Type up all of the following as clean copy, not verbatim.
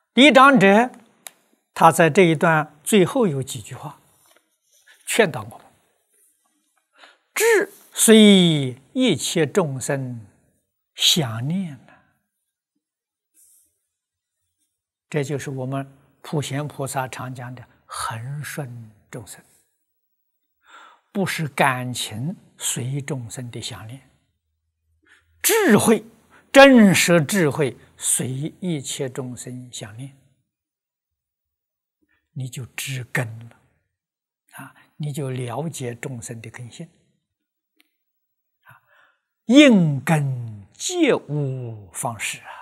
李长者他在这一段最后有几句话劝导我们：智随一切众生想念呢。这就是我们普贤菩萨常讲的恒顺众生，不是感情随众生的想念，智慧真实智慧随一切众生想念，你就知根了啊，你就了解众生的根性啊，应根皆无方式啊。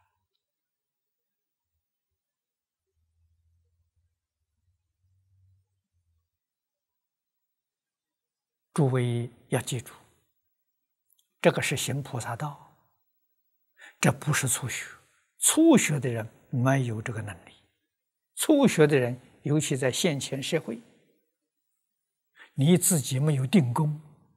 诸位要记住，这个是行菩萨道，这不是初学。初学的人没有这个能力，初学的人，尤其在现前社会，你自己没有定功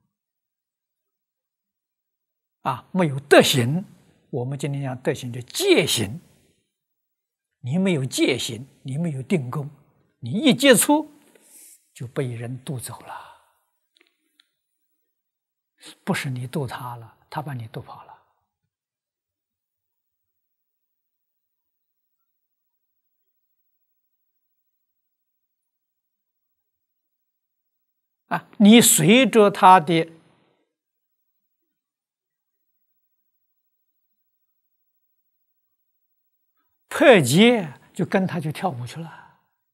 啊，没有德行。我们今天讲德行，就戒行。你没有戒行，你没有定功，你一接触就被人渡走了。不是你渡他了，他把你渡跑了。啊，你随着他的破戒，就跟他去跳舞去了。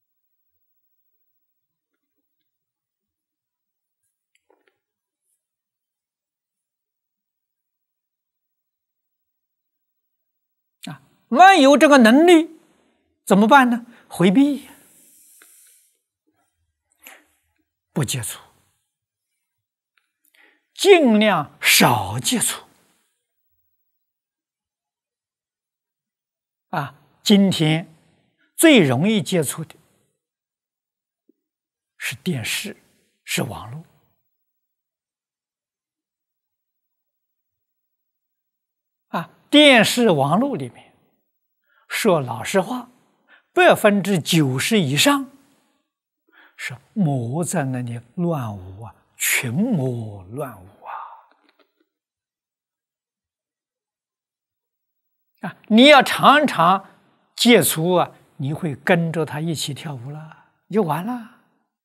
没有这个能力怎么办呢？回避，不接触，尽量少接触。啊，今天最容易接触的是电视，是网络。啊，电视、网络里面，说老实话，90%以上是魔在那里乱舞啊，群魔乱舞啊！你要常常接触啊，你会跟着他一起跳舞了，就完了。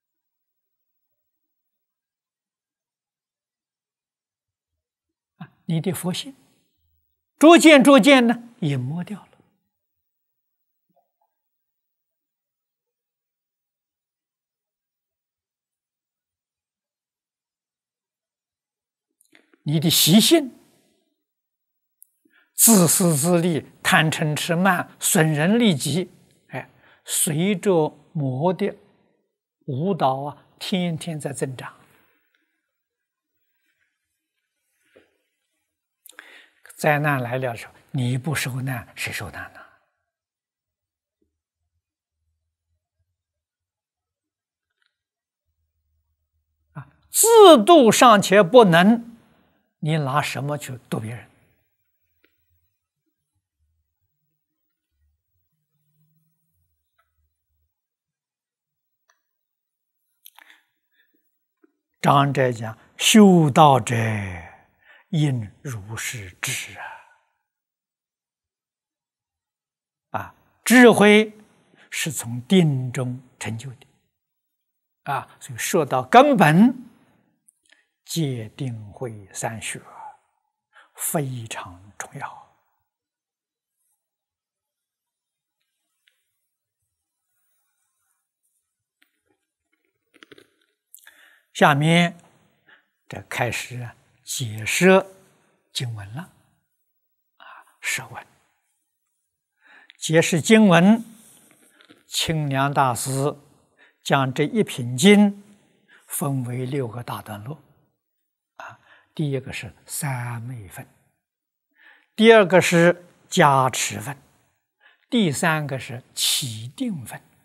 你的佛性逐渐呢隐没掉了。你的习性，自私自利、贪嗔痴慢、损人利己，随着魔的舞蹈啊，天天在增长。灾难来了的时候，你不受难，谁受难呢？自度尚且不能，你拿什么去度别人？张者讲：“修道者，应如是智啊！智慧是从定中成就的啊，所以说到根本，戒定慧三学非常重要。下面这开始解释经文了释文。解释经文，清凉大师将这一品经分为6个大段落第一个是三昧分，第二个是加持分，第三个是起定分。